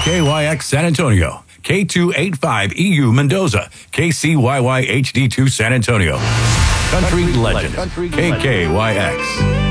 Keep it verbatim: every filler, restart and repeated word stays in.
K Y X San Antonio, K two eighty-five E U Mendoza, K C Y Y H D two San Antonio. Country, Country legend, Country K K Y X.